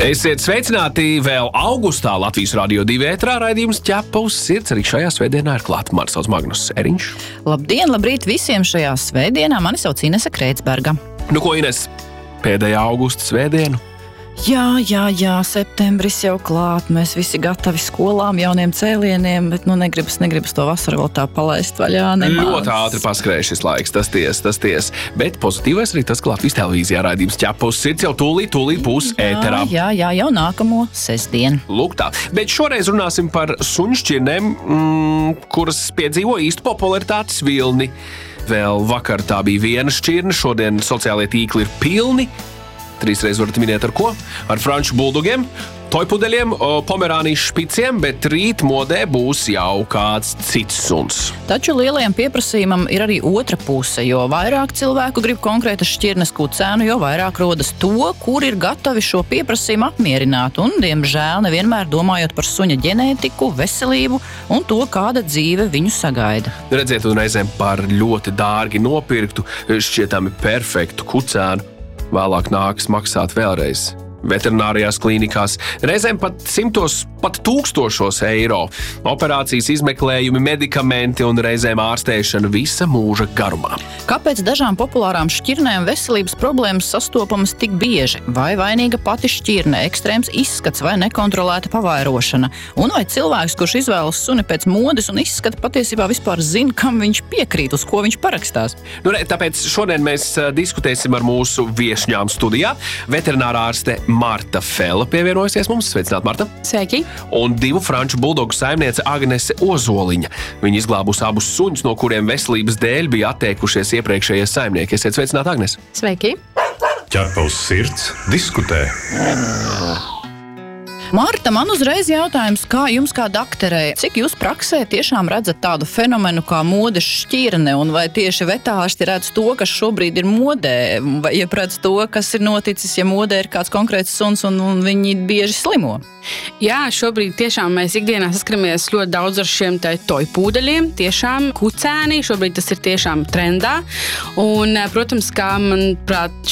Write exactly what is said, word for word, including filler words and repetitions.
Esiet sveicināti vēl augustā Latvijas Radio divi ētrā raidījums Ķepa uz sirds. Arī šajā svētdienā ir klāt. Mani sauc Magnus Eriņš. Labdien, labrīt visiem šajā svētdienā. Mani sauc Inese Kreitsberga. Nu ko, Ines, pēdējā augusta svētdienu? Jā, jā, jā, septembris jau klāt. Mēs visi gatavi skolām, jauniem cēlieniem, bet nu negribas, negribas to vasaru vēl tā palaist vaļā. Nemāc. Ļoti ātri paskrēja šis laiks, tas ties, tas ties. Bet pozitīvais arī tas, ka Latvijas televīzijā raidījums Ķepa uz sirds jau tūlīt, tūlīt būs ēterā. Jā, jā, jau nākamo sestdienu. Lūk tā. Bet šoreiz runāsim par suņu šķirnēm, mm, kuras piedzīvo īstu popularitātes vilni. Vēl vakar tā bija viena šķirne, šodien sociālie tīkli ir pilni. Trīsreiz varat minēt ar ko? Ar franču buldogiem, tojpudeļiem, pomerānīšu špiciem, bet rīt modē būs jau kāds cits suns. Taču lielajam pieprasījumam ir arī otra puse, jo vairāk cilvēku grib konkrētas šķirnes kucēnu, jo vairāk rodas to, kur ir gatavi šo pieprasījumu apmierināt. Un, diemžēl, nevienmēr domājot par suņa ģenētiku, veselību un to, kāda dzīve viņu sagaida. Redziet, un reizēm par ļoti dārgi nopirktu, šķietami perfektu kucēnu vēlāk nāks maksāt vēlreiz. Veterinārijās klīnikās reizēm pat simtos, pat tūkstošos eiro. Operācijas, izmeklējumi, medikamenti un reizēm ārstēšana visa mūža garumā. Kāpēc dažām populārām šķirnēm veselības problēmas sastopamas tik bieži? Vai vainīga pati šķirne, ekstrēms izskats vai nekontrolēta pavairošana? Un vai cilvēks, kurš izvēlas suni pēc modes un izskata, patiesībā vispār zina, kam viņš piekrīt, uz ko viņš parakstās? Nu, re, tāpēc šodien mēs diskutēsim ar mūsu viešņām studijā. Veterinārā ārste Marta Fela pievienojusies mums. Sveicināt, Marta! Sveiki! Un divu franču buldogu saimniece Agnese Ozoliņa. Viņa izglābus abus suņus, no kuriem veselības dēļ bija atteikušies iepriekšējie saimnieki. Esiet sveicināt, Agnese! Sveiki! Ķepa uz sirds diskutē. Marta, man uzreiz jautājums, kā jums kā dakterei, cik jūs praksē tiešām redzat tādu fenomenu kā modes šķirne, un vai tieši vetārsti redz to, kas šobrīd ir modē, vai ieredz to, kas ir noticis, ja modē ir kāds konkrēts suns un, un viņi bieži slimo? Jā, šobrīd tiešām mēs ikdienā saskaramies ļoti daudz ar šiem tojpūdeļiem, tiešām kucēni, šobrīd tas ir tiešām trendā, un, protams, kā, manuprāt,